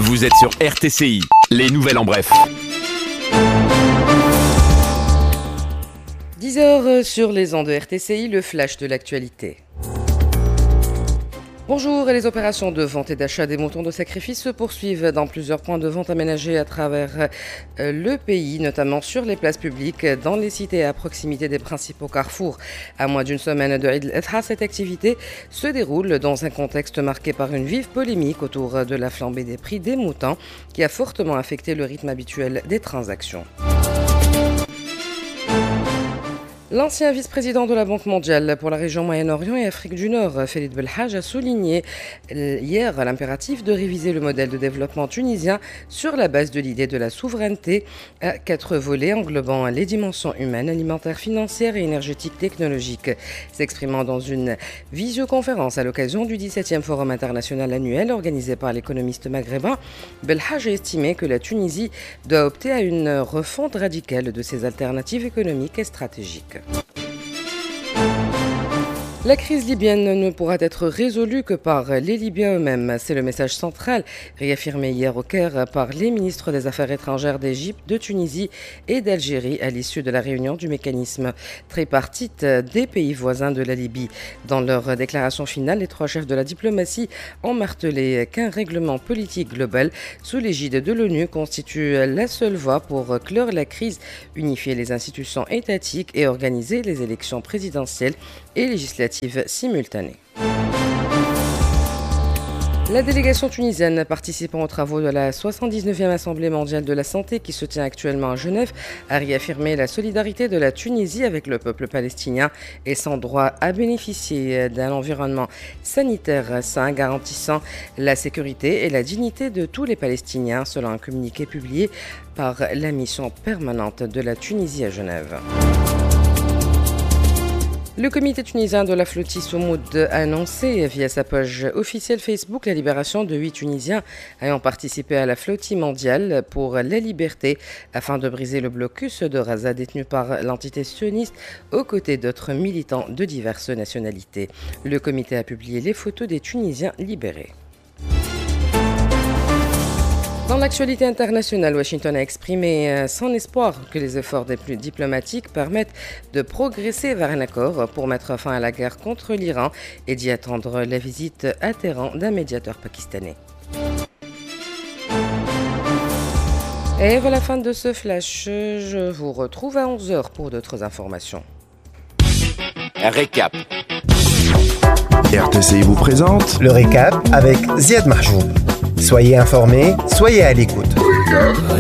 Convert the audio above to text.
Vous êtes sur RTCI, les nouvelles en bref. 10h sur les ondes de RTCI, le flash de l'actualité. Bonjour, les opérations de vente et d'achat des moutons de sacrifice se poursuivent dans plusieurs points de vente aménagés à travers le pays, notamment sur les places publiques, dans les cités à proximité des principaux carrefours. À moins d'une semaine de Eid al-Adha, cette activité se déroule dans un contexte marqué par une vive polémique autour de la flambée des prix des moutons qui a fortement affecté le rythme habituel des transactions. L'ancien vice-président de la Banque mondiale pour la région Moyen-Orient et Afrique du Nord, Felid Belhaj, a souligné hier l'impératif de réviser le modèle de développement tunisien sur la base de l'idée de la souveraineté à 4 volets englobant les dimensions humaines, alimentaires, financières et énergétiques technologiques. S'exprimant dans une visioconférence à l'occasion du 17e Forum international annuel organisé par l'économiste maghrébin, Belhaj a estimé que la Tunisie doit opter à une refonte radicale de ses alternatives économiques et stratégiques. La crise libyenne ne pourra être résolue que par les Libyens eux-mêmes. C'est le message central réaffirmé hier au Caire par les ministres des Affaires étrangères d'Égypte, de Tunisie et d'Algérie à l'issue de la réunion du mécanisme tripartite des pays voisins de la Libye. Dans leur déclaration finale, les trois chefs de la diplomatie ont martelé qu'un règlement politique global sous l'égide de l'ONU constitue la seule voie pour clore la crise, unifier les institutions étatiques et organiser les élections présidentielles et législatives simultanées. La délégation tunisienne participant aux travaux de la 79e Assemblée mondiale de la santé qui se tient actuellement à Genève a réaffirmé la solidarité de la Tunisie avec le peuple palestinien et son droit à bénéficier d'un environnement sanitaire sain garantissant la sécurité et la dignité de tous les Palestiniens selon un communiqué publié par la mission permanente de la Tunisie à Genève. Le comité tunisien de la flottille Soumoud a annoncé via sa page officielle Facebook la libération de 8 Tunisiens ayant participé à la flottille mondiale pour la liberté afin de briser le blocus de Gaza détenu par l'entité sioniste aux côtés d'autres militants de diverses nationalités. Le comité a publié les photos des Tunisiens libérés. Dans l'actualité internationale, Washington a exprimé son espoir que les efforts des plus diplomatiques permettent de progresser vers un accord pour mettre fin à la guerre contre l'Iran et d'y attendre la visite à Téhéran d'un médiateur pakistanais. Et voilà la fin de ce flash. Je vous retrouve à 11h pour d'autres informations. Récap. RTCI vous présente le récap avec Ziad Mahjoub. Soyez informés, soyez à l'écoute.